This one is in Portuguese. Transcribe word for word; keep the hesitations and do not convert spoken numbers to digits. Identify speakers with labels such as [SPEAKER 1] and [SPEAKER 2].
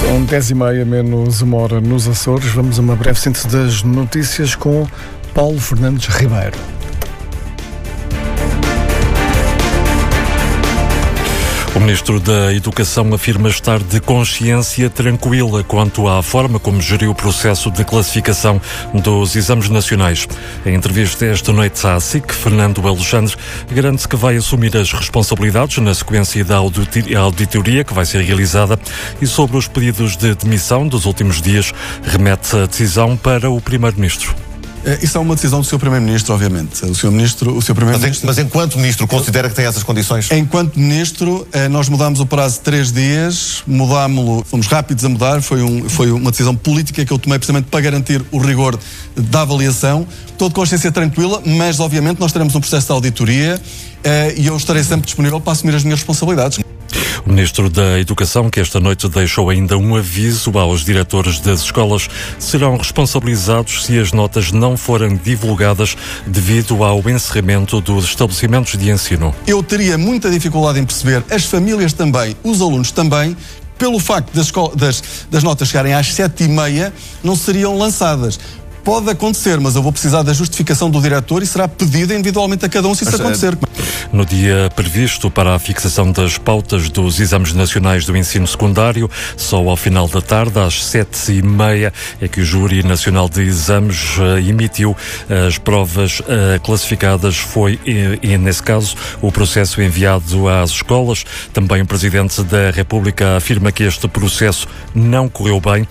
[SPEAKER 1] São dez e meia menos uma hora nos Açores. Vamos a uma breve síntese das notícias com Paulo Fernandes Ribeiro.
[SPEAKER 2] O Ministro da Educação afirma estar de consciência tranquila quanto à forma como geriu o processo de classificação dos exames nacionais. Em entrevista esta noite à S I C, Fernando Alexandre garante que vai assumir as responsabilidades na sequência da auditoria que vai ser realizada e sobre os pedidos de demissão dos últimos dias remete a decisão para o Primeiro-Ministro.
[SPEAKER 3] Isso é uma decisão do senhor Primeiro-Ministro, obviamente. O senhor Ministro, o senhor Primeiro-Ministro...
[SPEAKER 4] Mas, mas enquanto Ministro considera que tem essas condições?
[SPEAKER 3] Enquanto Ministro, nós mudámos o prazo de três dias, mudámos-lo, fomos rápidos a mudar, foi, um, foi uma decisão política que eu tomei precisamente para garantir o rigor da avaliação. Estou de consciência tranquila, mas obviamente nós teremos um processo de auditoria e eu estarei sempre disponível para assumir as minhas responsabilidades.
[SPEAKER 2] O Ministro da Educação, que esta noite deixou ainda um aviso aos diretores das escolas, serão responsabilizados se as notas não forem divulgadas devido ao encerramento dos estabelecimentos de ensino.
[SPEAKER 3] Eu teria muita dificuldade em perceber, as famílias também, os alunos também, pelo facto das, das, das notas chegarem às sete e meia, não seriam lançadas. Pode acontecer, mas eu vou precisar da justificação do diretor e será pedida individualmente a cada um se isso acontecer.
[SPEAKER 2] No dia previsto para a fixação das pautas dos exames nacionais do ensino secundário, só ao final da tarde, às sete e meia, é que o Júri Nacional de Exames uh, emitiu as provas uh, classificadas. Foi, e, e, nesse caso, o processo enviado às escolas. Também o Presidente da República afirma que este processo não correu bem